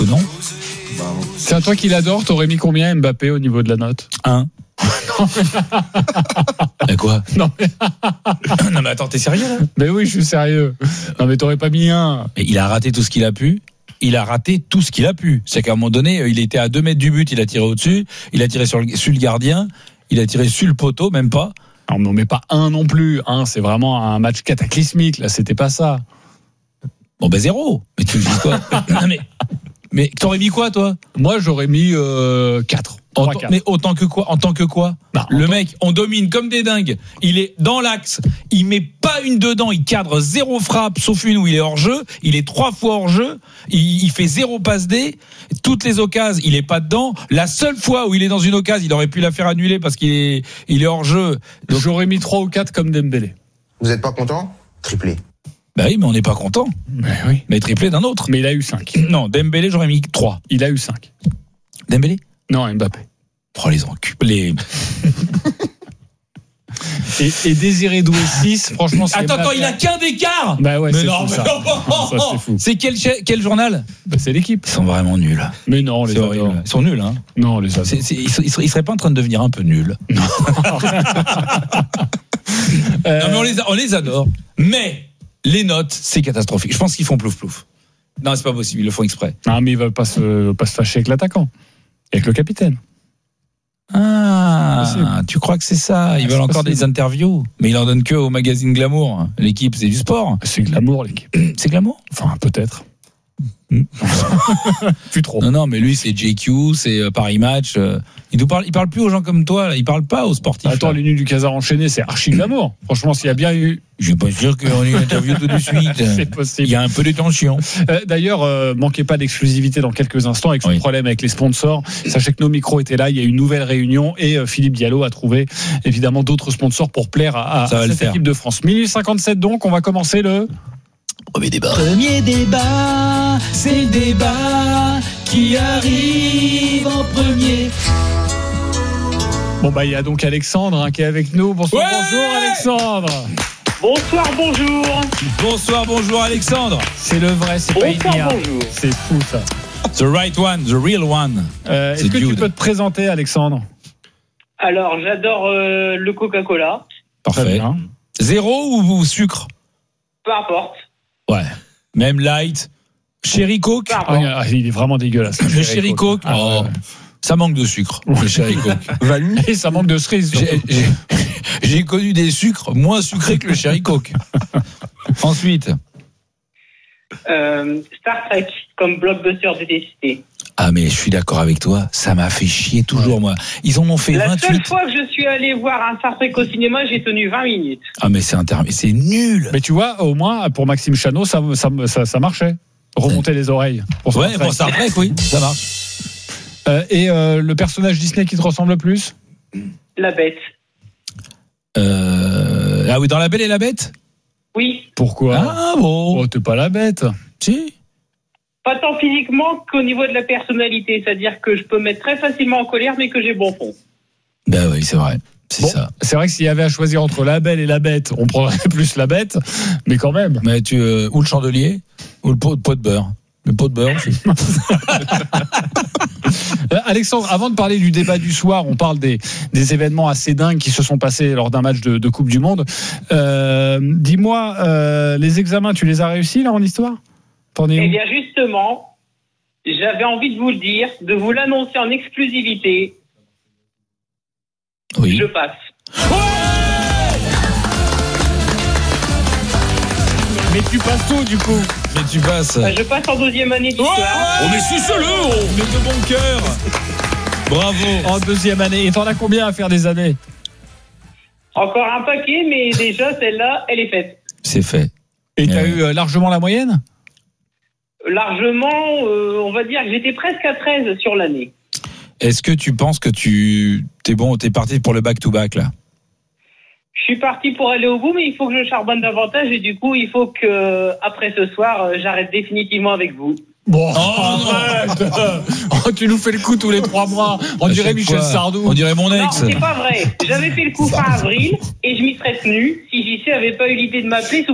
non. C'est à toi qui l'adore, t'aurais mis combien Mbappé au niveau de la note? 1. Mais quoi? Non mais... non mais attends, t'es sérieux là? Mais oui, je suis sérieux. Non mais t'aurais pas mis 1. Mais il a raté tout ce qu'il a pu. C'est qu'à un moment donné, il était à 2 mètres du but, il a tiré au-dessus, il a tiré sur le gardien, il a tiré sur le poteau, même pas. Alors, non mais pas 1 non plus. 1, c'est vraiment un match cataclysmique. Là, c'était pas ça. Bon ben 0. Mais tu me dis quoi? Non, mais t'aurais mis quoi toi? Moi, j'aurais mis 4. Mais autant que quoi? En tant que quoi? Le mec, on domine comme des dingues. Il est dans l'axe. Il met pas une dedans. Il cadre 0 frappe, sauf une où il est hors jeu. Il est 3 fois hors jeu. Il fait 0 passe D. Toutes les occasions, il est pas dedans. La seule fois où il est dans une occasion, il aurait pu la faire annuler parce qu'il est hors jeu. Donc j'aurais mis 3 ou 4 comme Dembélé. Vous êtes pas content? Triplé. Bah oui, mais on n'est pas content. Mais oui. Mais triplé d'un autre. Mais il a eu 5. Non, Dembélé, j'aurais mis 3. Il a eu 5. Dembélé? Non, Mbappé. Oh, les enculés. Et Désiré Doué 6, franchement, c'est... Attends, il a qu'un d'écart. Bah ouais, mais c'est non, fou, ça. Ça, c'est fou. C'est quel journal? Bah, c'est l'équipe. Ils sont vraiment nuls. Mais non, on les adore. Horrible. Ils sont nuls, hein. Non, on les adore. Ils seraient pas en train de devenir un peu nuls. Non. Non, mais on les adore. Mais les notes, c'est catastrophique. Je pense qu'ils font plouf-plouf. Non, c'est pas possible, ils le font exprès. Non, mais ils veulent pas se fâcher avec l'attaquant. Et avec le capitaine. Ah, tu crois que c'est ça? Ils veulent encore des interviews. Mais ils en donnent que au magazine Glamour. L'équipe, c'est du sport. C'est Glamour, l'équipe. C'est Glamour? Enfin, peut-être. Plus trop. Non, mais lui, c'est JQ, c'est Paris Match. Il parle plus aux gens comme toi, là. Il parle pas aux sportifs. Attends, les nuls du Casar enchaîné, c'est archi Glamour. Franchement, s'il y a bien eu... Je suis pas sûr qu'on ait une interview tout de suite. C'est possible. Il y a un peu de tension. D'ailleurs, manquez pas d'exclusivité dans quelques instants avec son problème avec les sponsors. Sachez que nos micros étaient là, il y a eu une nouvelle réunion et Philippe Diallo a trouvé évidemment d'autres sponsors pour plaire à cette équipe de France. 1057 donc, on va commencer le... Premier débat, c'est le débat qui arrive en premier. Bon bah il y a donc Alexandre qui est avec nous. Bonsoir, bonjour Alexandre. Bonjour Alexandre. C'est le vrai, c'est pas une IA. C'est fou ça. The right one, the real one. Est-ce que tu peux te présenter Alexandre? Alors j'adore le Coca-Cola. Parfait. 0 ou sucre? Peu importe. Ouais. Même light. Cherry Coke. Il est vraiment dégueulasse. Le Cherry Coke. Ça manque de sucre. Le Cherry Coke. Et ça manque de cerise. J'ai connu des sucres moins sucrés que le Cherry Coke. Ensuite. Star Trek comme blockbuster détesté. Ah mais je suis d'accord avec toi, ça m'a fait chier toujours moi. Ils en ont fait 28. La seule fois que je suis allé voir un Star Trek au cinéma, j'ai tenu 20 minutes. Ah mais c'est nul. Mais tu vois, au moins pour Maxime Chanot, ça marchait. Remonter les oreilles. Pour Star Trek, oui, ça marche. Et le personnage Disney qui te ressemble le plus? La Bête. Ah oui, dans La Belle et la Bête? Oui. Pourquoi? Ah bon. Oh, t'es pas la Bête. Si. Pas tant physiquement qu'au niveau de la personnalité. C'est-à-dire que je peux me mettre très facilement en colère, mais que j'ai bon fond. Ben oui, c'est vrai. C'est ça. C'est vrai que s'il y avait à choisir entre La Belle et la Bête, on prendrait plus la Bête, mais quand même. Mais ou le chandelier, ou le pot de beurre. Le pot de beurre aussi. Alexandre, avant de parler du débat du soir, on parle des événements assez dingues qui se sont passés lors d'un match de Coupe du Monde. Dis-moi, les examens, tu les as réussis là en histoire? Eh bien justement, j'avais envie de vous le dire, de vous l'annoncer en exclusivité. Oui. Je passe. Mais tu passes tout du coup. Mais tu passes. Je passe en 2e année d'histoire. On est suce-le, on est de bon cœur. Bravo. En 2e année. Et t'en as combien à faire des années? Encore un paquet, mais déjà celle-là, elle est faite. C'est fait. Et t'as eu largement la moyenne? Largement, on va dire que j'étais presque à 13 sur l'année. Est-ce que tu penses que t'es parti pour le back-to-back là? Je suis parti pour aller au bout, mais il faut que je charbonne davantage et du coup, il faut que après ce soir, j'arrête définitivement avec vous. Bon, tu nous fais le coup tous les 3 mois. On dirait Michel Sardou. On dirait mon ex. Non, c'est pas vrai. J'avais fait le coup fin avril et je m'y serais tenu si JC avait pas eu l'idée de m'appeler sous